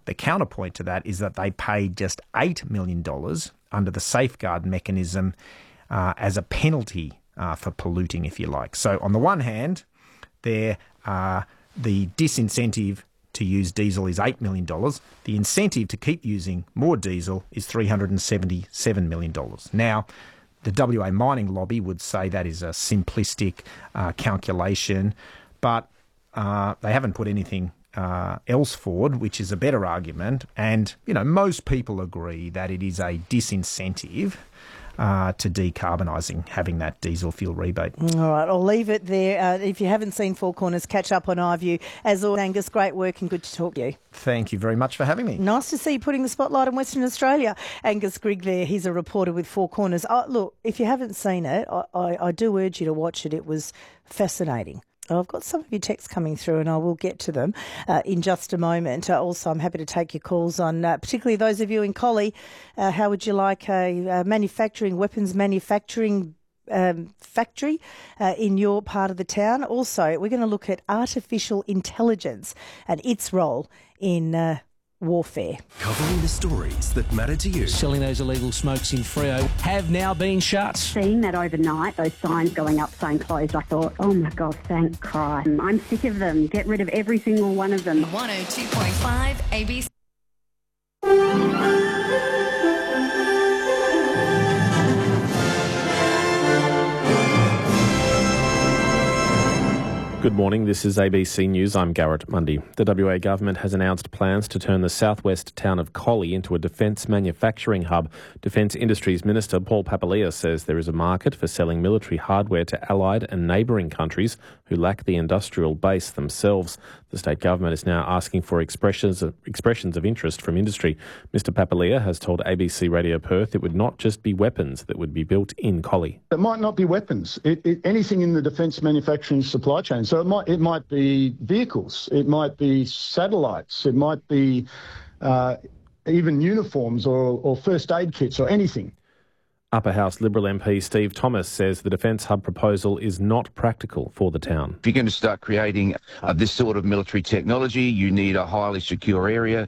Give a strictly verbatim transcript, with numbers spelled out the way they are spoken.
the counterpoint to that is that they paid just eight million dollars under the safeguard mechanism uh, as a penalty uh, for polluting, if you like. So on the one hand, there uh, the disincentive to use diesel is eight million dollars. The incentive to keep using more diesel is three hundred seventy-seven million dollars. Now, the W A mining lobby would say that is a simplistic uh, calculation, but uh, they haven't put anything uh, else forward, which is a better argument. And, you know, most people agree that it is a disincentive Uh, to decarbonising, having that diesel fuel rebate. All right, I'll leave it there. Uh, if you haven't seen Four Corners, catch up on iView. As always, Angus, great work and good to talk to you. Thank you very much for having me. Nice to see you putting the spotlight on Western Australia. Angus Grigg there, he's a reporter with Four Corners. Oh, look, if you haven't seen it, I, I, I do urge you to watch it. It was fascinating. I've got some of your texts coming through and I will get to them uh, in just a moment. Uh, also, I'm happy to take your calls on, uh, particularly those of you in Collie. Uh, how would you like a uh, manufacturing, weapons manufacturing um, factory uh, in your part of the town? Also, we're going to look at artificial intelligence and its role in uh, warfare. Covering the stories that matter to you. Selling those illegal smokes in Freo have now been shut. Seeing that overnight, those signs going up saying closed, I thought, oh my God, thank Christ. I'm sick of them. Get rid of every single one of them. one oh two point five A B C. Good morning, this is A B C News. I'm Garrett Mundy. The W A government has announced plans to turn the southwest town of Collie into a defence manufacturing hub. Defence Industries Minister Paul Papalia says there is a market for selling military hardware to allied and neighbouring countries who lack the industrial base themselves. The state government is now asking for expressions of, expressions of interest from industry. Mister Papalia has told A B C Radio Perth it would not just be weapons that would be built in Collie. It might not be weapons. It, it, anything in the defence manufacturing supply chain. So it might it might be vehicles, it might be satellites, it might be uh, even uniforms or, or first aid kits or anything. Upper House Liberal M P Steve Thomas says the Defence Hub proposal is not practical for the town. If you're going to start creating uh, this sort of military technology, you need a highly secure area.